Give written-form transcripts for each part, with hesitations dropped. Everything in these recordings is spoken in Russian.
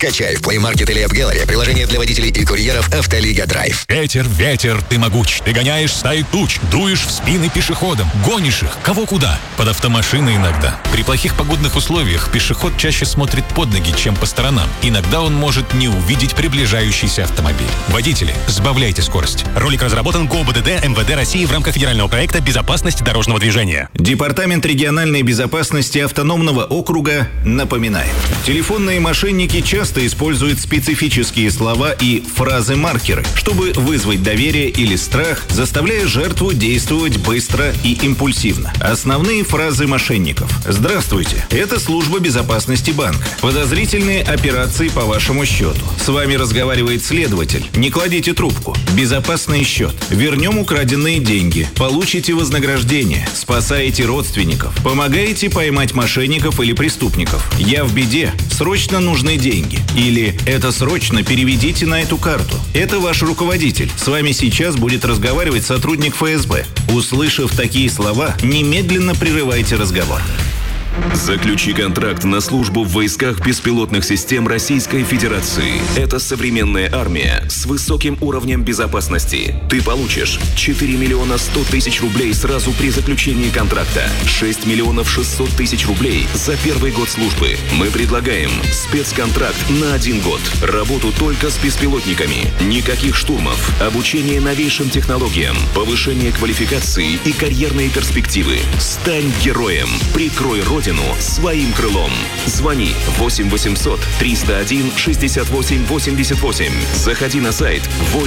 Скачай в Play Market или App Gallery приложение для водителей и курьеров «Автолига Драйв». Ветер, ветер, ты могуч. Ты гоняешь стаи туч, дуешь в спины пешеходам, гонишь их, кого куда. Под автомашины иногда. При плохих погодных условиях пешеход чаще смотрит под ноги, чем по сторонам. Иногда он может не увидеть приближающийся автомобиль. Водители, сбавляйте скорость. Ролик разработан ГОБДД МВД России в рамках федерального проекта «Безопасность дорожного движения». Департамент региональной безопасности автономного округа напоминает. Телефонные мошенники часто используют специфические слова и фразы-маркеры, чтобы вызвать доверие или страх, заставляя жертву действовать быстро и импульсивно. Основные фразы мошенников. Здравствуйте, это служба безопасности банка. Подозрительные операции по вашему счету. С вами разговаривает следователь. Не кладите трубку. Безопасный счет. Вернем украденные деньги. Получите вознаграждение. Спасаете родственников. Помогаете поймать мошенников или преступников. Я в беде. Срочно нужны деньги. Или это срочно переведите на эту карту. Это ваш руководитель. С вами сейчас будет разговаривать сотрудник ФСБ. Услышав такие слова, немедленно прерывайте разговор. Заключи контракт на службу в войсках беспилотных систем Российской Федерации. Это современная армия с высоким уровнем безопасности. Ты получишь 4 миллиона 100 тысяч рублей сразу при заключении контракта, 6 миллионов 600 тысяч рублей за первый год службы. Мы предлагаем спецконтракт на 1 год. Работу только с беспилотниками. Никаких штурмов. Обучение новейшим технологиям. Повышение квалификации и карьерные перспективы. Стань героем. Прикрой Родину своим крылом. Звони 8 800 301 68 88. Заходи на сайт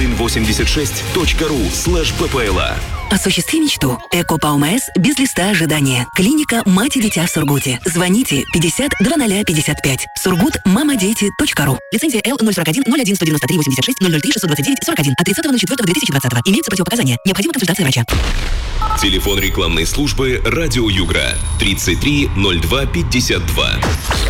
voin86.ru/ppla. Осуществи мечту. ЭКО-ПАОМС без листа ожидания. Клиника «Мать и дитя» в Сургуте. Звоните 50 0055. Сургут-мамадети.ру. Лицензия Л-041-01-193-86-003-629-41 от 30.04.2020. Имеются противопоказания. Необходима консультация врача. Телефон рекламной службы «Радио Югра» 33 02 52.